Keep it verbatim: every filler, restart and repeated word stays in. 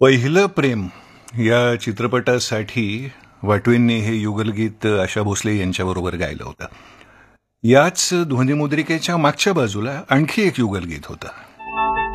पहिलं प्रेम या चित्रपटासाठी वाटवेंनी हे युगलगीत आशा भोसले यांच्याबरोबर गायलं होतं. याच ध्वनिमुद्रिकेच्या मागच्या बाजूला आणखी एक युगलगीत होतं.